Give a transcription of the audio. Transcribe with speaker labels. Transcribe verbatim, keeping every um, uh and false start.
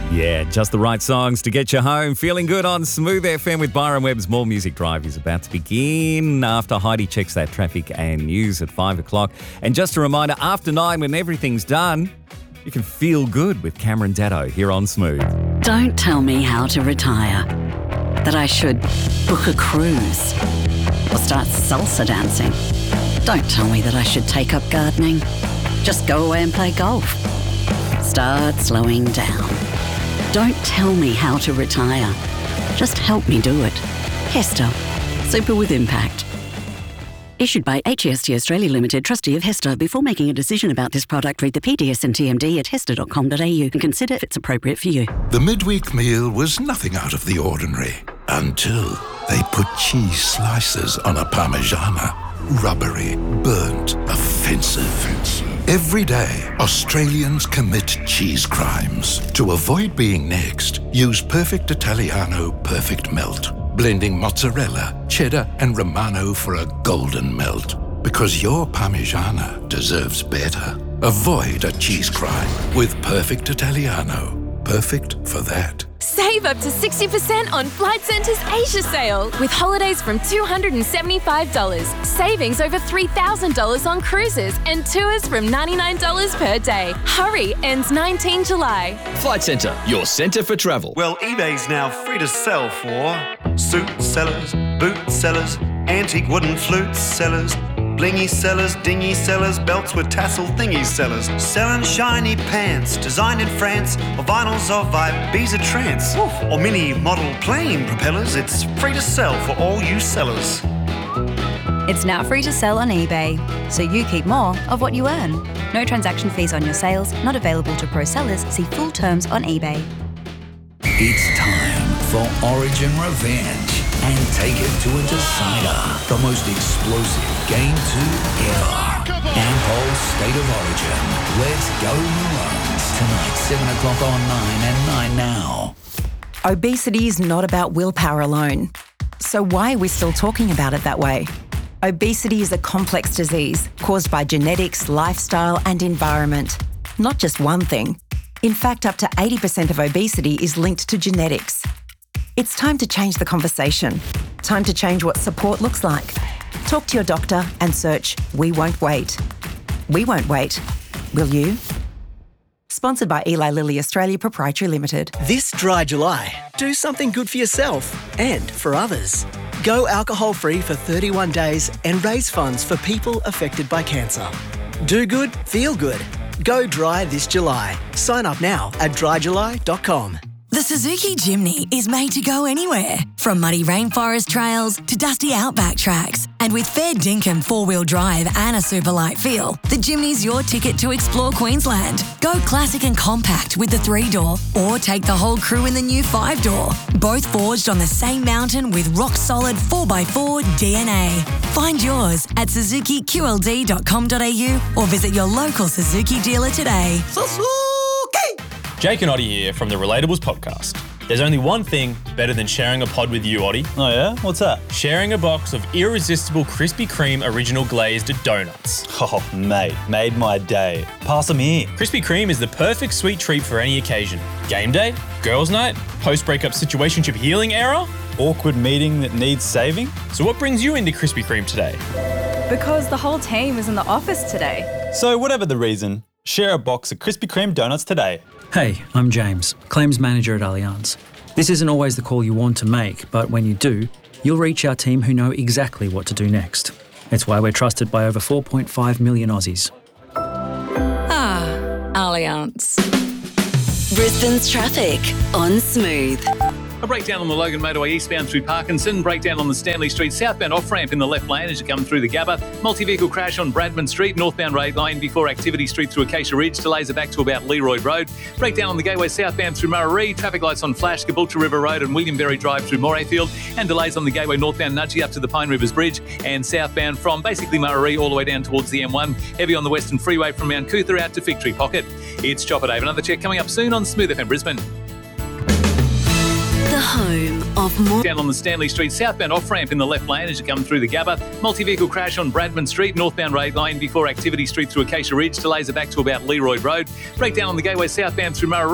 Speaker 1: Yeah, just the right songs to get you home. Feeling good on Smooth F M with Byron Webb's More Music Drive is about to begin after Heidi checks that traffic and news at five o'clock. And just a reminder, after nine, when everything's done, you can feel good with Cameron Datto here on Smooth.
Speaker 2: Don't tell me how to retire. That I should book a cruise or start salsa dancing. Don't tell me that I should take up gardening. Just go away and play golf. Start slowing down. Don't tell me how to retire. Just help me do it. Hester. Super with impact. Issued by H E S T Australia Limited, trustee of Hester. Before making a decision about this product, read the P D S and T M D at hester dot com dot a u and consider if it's appropriate for you.
Speaker 3: The midweek meal was nothing out of the ordinary until they put cheese slices on a Parmigiana. Rubbery, burnt, offensive. Every day, Australians commit cheese crimes. To avoid being next, use Perfect Italiano Perfect Melt. Blending mozzarella, cheddar and Romano for a golden melt. Because your Parmigiana deserves better. Avoid a cheese crime with Perfect Italiano. Perfect for that.
Speaker 4: Save up to sixty percent on Flight Centre's Asia sale with holidays from two hundred seventy-five dollars. Savings over three thousand dollars on cruises and tours from ninety-nine dollars per day. Hurry, ends nineteenth of July.
Speaker 5: Flight Centre, your centre for travel.
Speaker 6: Well, eBay's now free to sell for suit sellers, boot sellers, antique wooden flute sellers, blingy sellers, dingy sellers, belts with tassel thingy sellers, selling shiny pants designed in France, or vinyls of Ibiza trance, or mini model plane propellers. It's free to sell for all you sellers.
Speaker 7: It's now free to sell on eBay, so you keep more of what you earn. No transaction fees on your sales, not available to pro sellers. See full terms on eBay.
Speaker 8: It's time for Origin Revenge. And take it to a decider. The most explosive Game two ever. Ampol State of Origin. Let's go Maroons. Tonight, seven o'clock on nine and nine now.
Speaker 9: Obesity is not about willpower alone. So why are we still talking about it that way? Obesity is a complex disease caused by genetics, lifestyle and environment. Not just one thing. In fact, up to eighty percent of obesity is linked to genetics. It's time to change the conversation. Time to change what support looks like. Talk to your doctor and search We Won't Wait. We won't wait. Will you? Sponsored by Eli Lilly Australia Proprietary Limited.
Speaker 10: This dry July, do something good for yourself and for others. Go alcohol-free for thirty-one days and raise funds for people affected by cancer. Do good, feel good. Go dry this July. Sign up now at dry july dot com.
Speaker 11: The Suzuki Jimny is made to go anywhere, from muddy rainforest trails to dusty outback tracks. And with fair dinkum four-wheel drive and a super light feel, the Jimny's your ticket to explore Queensland. Go classic and compact with the three-door, or take the whole crew in the new five-door. Both forged on the same mountain with rock-solid four by four D N A. Find yours at suzuki q l d dot com dot a u or visit your local Suzuki dealer today.
Speaker 10: Suzuki!
Speaker 12: Jake and Oddie here from the Relatables podcast. There's only one thing better than sharing a pod with you, Oddie.
Speaker 13: Oh yeah? What's that?
Speaker 12: Sharing a box of irresistible Krispy Kreme original glazed donuts.
Speaker 13: Oh, mate, made my day. Pass them here.
Speaker 12: Krispy Kreme is the perfect sweet treat for any occasion. Game day, girls' night, post-breakup situationship healing era,
Speaker 13: awkward meeting that needs saving.
Speaker 12: So what brings you into Krispy Kreme today?
Speaker 14: Because the whole team is in the office today.
Speaker 13: So whatever the reason, share a box of Krispy Kreme donuts today.
Speaker 15: Hey, I'm James, Claims Manager at Allianz. This isn't always the call you want to make, but when you do, you'll reach our team who know exactly what to do next. It's why we're trusted by over four point five million Aussies.
Speaker 2: Ah, Allianz. Brisbane's traffic on Smooth.
Speaker 16: A breakdown on the Logan Motorway eastbound through Parkinson, breakdown on the Stanley Street southbound off-ramp in the left lane as you come through the Gabba, multi-vehicle crash on Bradman Street, northbound Raid Lane before Activity Street through Acacia Ridge, delays are back to about Leroy Road, breakdown on the Gateway southbound through Murray, traffic lights on Flash, Caboolture River Road and Williamberry Drive through Morayfield, and delays on the Gateway northbound Nudgee up to the Pine Rivers Bridge, and southbound from basically Murray all the way down towards the M one, heavy on the Western Freeway from Mount Cootha out to Fig Tree Pocket. It's Chopper Dave, another check coming up soon on Smooth F M Brisbane.
Speaker 2: The home of more.
Speaker 16: Down on the Stanley Street southbound off-ramp in the left lane as you come through the Gabba, multi-vehicle crash on Bradman Street, northbound Raid Lane before Activity Street through Acacia Ridge, delays are back to about Leroy Road, breakdown on the Gateway southbound through Murray